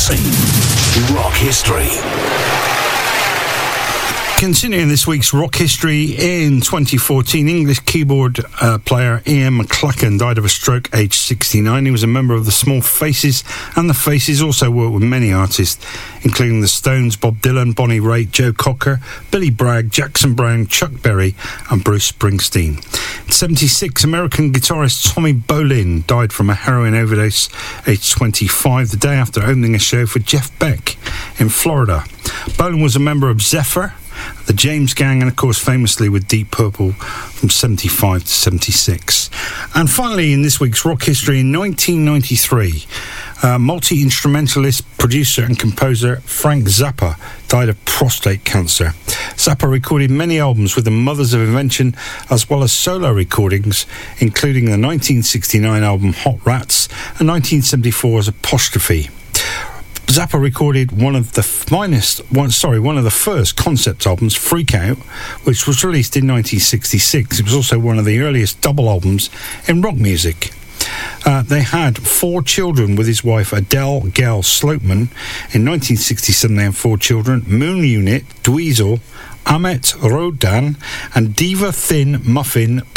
Discussing rock history. Continuing this week's rock history, in 2014, English keyboard player Ian McClacken died of a stroke aged 69. He was a member of the Small Faces, and the Faces also worked with many artists, including the Stones, Bob Dylan, Bonnie Raitt, Joe Cocker, Billy Bragg, Jackson Browne, Chuck Berry and Bruce Springsteen. In 76, American guitarist Tommy Bolin died from a heroin overdose aged 25, the day after opening a show for Jeff Beck in Florida. Bolin was a member of Zephyr, the James Gang, and of course famously with Deep Purple from 75 to 76. And finally, in this week's rock history, in 1993, multi-instrumentalist, producer and composer Frank Zappa died of prostate cancer. Zappa recorded many albums with the Mothers of Invention, as well as solo recordings, including the 1969 album Hot Rats and 1974's Apostrophe. Zappa recorded one of the first concept albums, Freak Out, which was released in 1966. It was also one of the earliest double albums in rock music. They had 4 children with his wife Adele Gell Sloatman. In 1967 they had 4 children: Moon Unit, Dweezil, Ahmet Rodan and Diva Thin Muffin